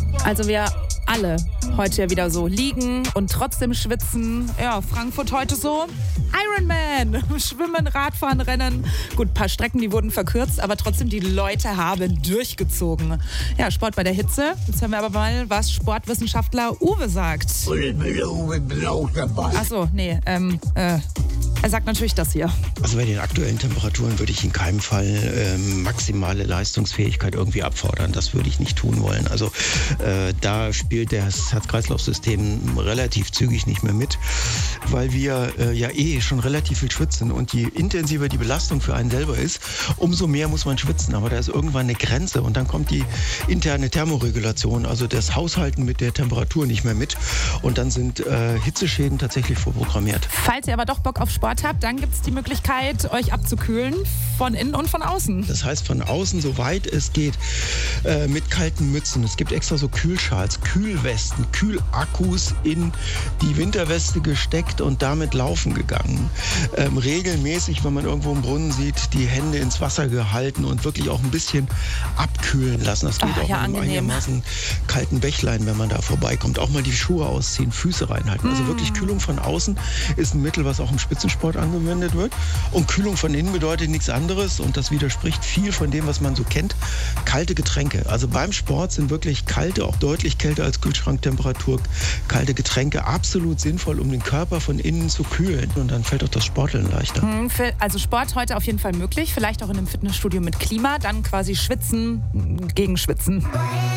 Also wir alle heute ja wieder so liegen und trotzdem schwitzen. Ja, Frankfurt heute so Ironman, Schwimmen, Radfahren, Rennen. Gut, ein paar Strecken, die wurden verkürzt, aber trotzdem die Leute haben durchgezogen. Ja, Sport bei der Hitze. Jetzt hören wir aber mal, was Sportwissenschaftler Uwe sagt. Uwe bin auch dabei. Achso, nee, er sagt natürlich das hier. Also bei den aktuellen Temperaturen würde ich in keinem Fall maximale Leistungsfähigkeit irgendwie abfordern. Das würde ich nicht tun wollen. Also da spielt das Herz-Kreislauf-System relativ zügig nicht mehr mit, weil wir ja schon relativ viel schwitzen. Und je intensiver die Belastung für einen selber ist, umso mehr muss man schwitzen. Aber da ist irgendwann eine Grenze und dann kommt die interne Thermoregulation, also das Haushalten mit der Temperatur nicht mehr mit. Und dann sind Hitzeschäden tatsächlich vorprogrammiert. Falls ihr aber doch Bock auf Sport habt, dann gibt es die Möglichkeit, euch abzukühlen von innen und von außen. Das heißt von außen, soweit es geht, mit kalten Mützen. Es gibt extra so Kühlschals, Kühlwesten, Kühlakkus in die Winterweste gesteckt und damit laufen gegangen. Regelmäßig, wenn man irgendwo einen Brunnen sieht, die Hände ins Wasser gehalten und wirklich auch ein bisschen abkühlen lassen. Das geht auch ja, in einem einigermaßen kalten Bächlein, wenn man da vorbeikommt. Auch mal die Schuhe ausziehen, Füße reinhalten. Also wirklich Kühlung von außen ist ein Mittel, was auch im Spitzensport angewendet wird. Und Kühlung von innen bedeutet nichts anderes und das widerspricht viel von dem, was man so kennt. Kalte Getränke. Also beim Sport sind wirklich kalte, auch deutlich kälter als Kühlschranktemperatur, kalte Getränke absolut sinnvoll, um den Körper von innen zu kühlen. Und dann fällt auch das Sporteln leichter. Also Sport heute auf jeden Fall möglich. Vielleicht auch in einem Fitnessstudio mit Klima. Dann quasi schwitzen gegen Schwitzen.